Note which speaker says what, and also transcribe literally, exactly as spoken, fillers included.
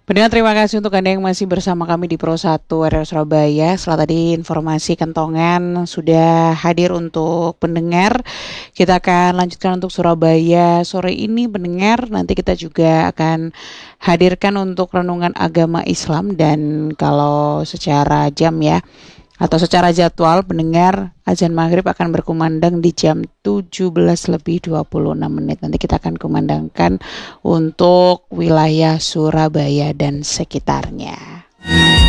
Speaker 1: Pendengar, terima kasih untuk Anda yang masih bersama kami di Pro satu R R Surabaya. Setelah tadi informasi kentongan sudah hadir untuk pendengar, kita akan lanjutkan untuk Surabaya sore ini pendengar. Nanti kita juga akan hadirkan untuk renungan agama Islam, dan kalau secara jam ya, atau secara jadwal pendengar, azan maghrib akan berkumandang di jam tujuh belas lebih dua puluh enam menit. Nanti kita akan kumandangkan untuk wilayah Surabaya dan sekitarnya.